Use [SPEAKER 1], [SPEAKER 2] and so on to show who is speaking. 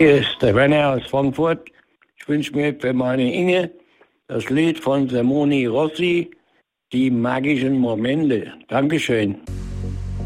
[SPEAKER 1] Hier ist der Werner aus Frankfurt. Ich wünsche mir für meine Inge das Lied von Simone Rossi, Die magischen Momente. Dankeschön.